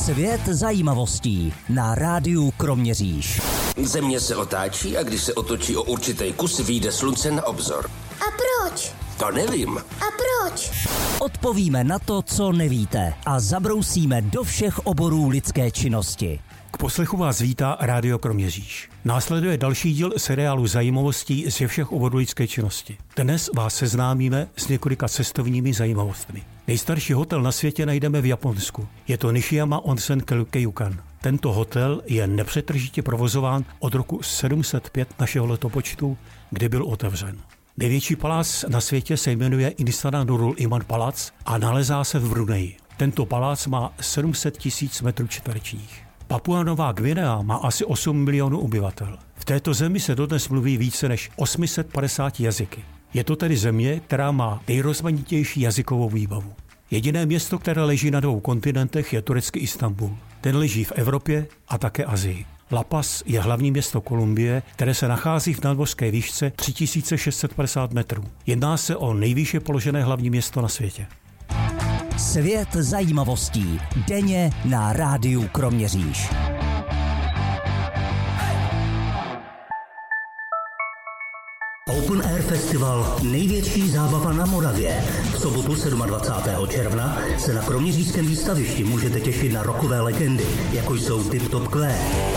Svět zajímavostí na rádiu Kroměříž. Země se otáčí a když se otočí o určitý kus, vyjde slunce na obzor. A proč? To nevím. A proč? Odpovíme na to, co nevíte, a zabrousíme do všech oborů lidské činnosti. K poslechu vás vítá Rádio Kroměříž. Následuje další díl seriálu zajímavostí ze všech oborů lidské činnosti. Dnes vás seznámíme s několika cestovními zajímavostmi. Nejstarší hotel na světě najdeme v Japonsku. Je to Nishiyama Onsen Keijukan. Tento hotel je nepřetržitě provozován od roku 705 našeho letopočtu, kdy byl otevřen. Největší palác na světě se jmenuje Istana Nurul Iman Palác a nalezá se v Bruneji. Tento palác má 700 000 metrů čtverečních. Papua Nová Guinea má asi 8 milionů obyvatel. V této zemi se dodnes mluví více než 850 jazyky. Je to tedy země, která má nejrozmanitější jazykovou výbavu. Jediné město, které leží na 2 kontinentech, je turecký Istanbul. Ten leží v Evropě a také Asii. La Paz je hlavní město Kolumbie, které se nachází v nadmořské výšce 3650 metrů. Jedná se o nejvýše položené hlavní město na světě. Svět zajímavostí denně na rádiu Kroměříž. Open Air Festival, největší zábava na Moravě. V sobotu 27. června se na kroměřížském výstavišti můžete těšit na rockové legendy, jako jsou Tip Top Q,